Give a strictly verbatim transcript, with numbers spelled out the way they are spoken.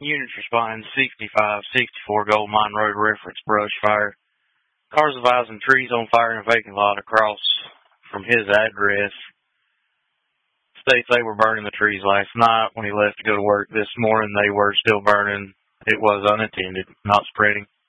Units responding sixty-five sixty-four Gold Mine Road reference brush fire. Cars advising trees on fire in a vacant lot across from his address. States they were burning the trees last night when he left to go to work this morning. They were still burning. It was unattended, not spreading.